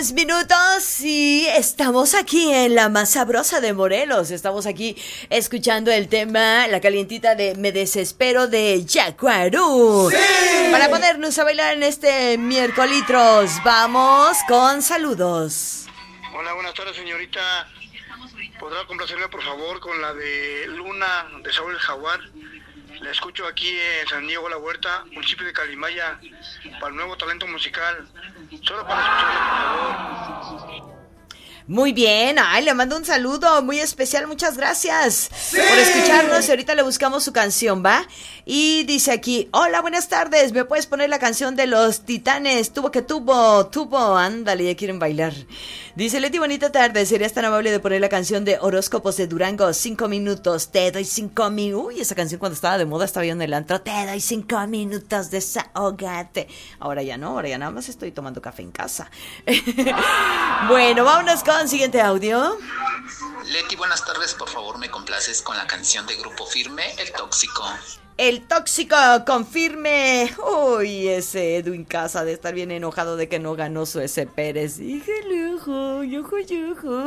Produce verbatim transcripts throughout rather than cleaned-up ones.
diez minutos y estamos aquí en la más sabrosa de Morelos. Estamos aquí escuchando el tema, la calientita de Me Desespero de Yaguarú. ¡Sí! Para ponernos a bailar en este miércolitros, vamos con saludos. Hola, buenas tardes, señorita. ¿Podrá complacerme, por favor, con la de Luna, de Saúl el Jaguar? La escucho aquí en San Diego La Huerta, municipio de Calimaya, para el nuevo talento musical. Solo para escucharlo, por favor. Muy bien, ay, le mando un saludo muy especial, muchas gracias ¡sí! Por escucharnos y ahorita le buscamos su canción, ¿va? Y dice aquí, hola, buenas tardes, ¿me puedes poner la canción de Los Titanes? Tuvo que tuvo, tuvo, ándale, ya quieren bailar. Dice Leti, bonita tarde, ¿serías tan amable de poner la canción de Horóscopos de Durango? Cinco minutos, te doy cinco minutos. Uy, esa canción cuando estaba de moda estaba yo en el antro, te doy cinco minutos, desahógate. Ahora ya no, ahora ya nada más estoy tomando café en casa. Bueno, vámonos con siguiente audio. Leti, buenas tardes, por favor me complaces con la canción de Grupo Firme, El Tóxico. El Tóxico, confirme. Uy, ese Edwin Casa de estar bien enojado de que no ganó su ese Pérez. Híjole, ojo, yujo, yujo.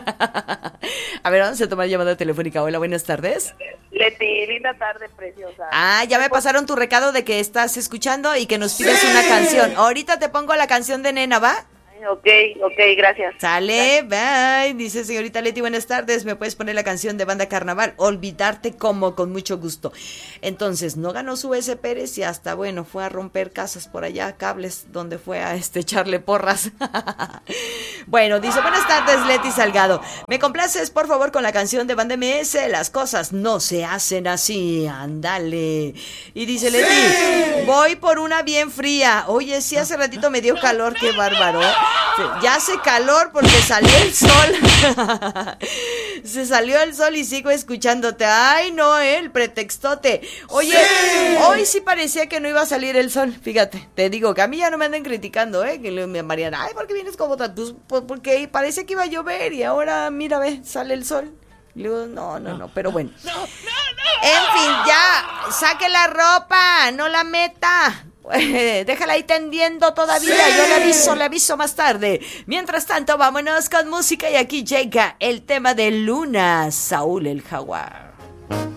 A ver, vamos a tomar llamada telefónica. Hola, buenas tardes. Leti, linda tarde, preciosa. Ah, ya me pasaron tu recado de que estás escuchando y que nos pides ¡sí! Una canción. Ahorita te pongo la canción de Nena, ¿va? Ok, ok, gracias. Sale, bye. Dice señorita Leti, buenas tardes. ¿Me puedes poner la canción de Banda Carnaval? Olvidarte como, con mucho gusto. Entonces, no ganó su S. Pérez y hasta, bueno, fue a romper casas por allá, cables, donde fue a este, echarle porras. Bueno, dice, buenas tardes, Leti Salgado. ¿Me complaces, por favor, con la canción de Banda M S? Las cosas no se hacen así, ándale. Y dice Leti, ¡sí! Voy por una bien fría. Oye, sí, hace ratito me dio calor, qué bárbaro. Ya hace calor porque salió el sol. Se salió el sol y sigo escuchándote. Ay, no, eh, el pretextote. Oye, ¡sí! Hoy sí parecía que no iba a salir el sol. Fíjate, te digo que a mí ya no me anden criticando, eh, que me Mariana, ay, ¿por qué vienes como tan? Pues, porque parece que iba a llover y ahora, mira, ve, sale el sol. Y luego, no, no, no, pero bueno. No, no, no. En fin, ya, saque la ropa, no la meta. Déjala ahí tendiendo todavía, ¡sí! Yo le aviso, le aviso más tarde. Mientras tanto, vámonos con música y aquí llega el tema de Luna, Saúl el Jaguar.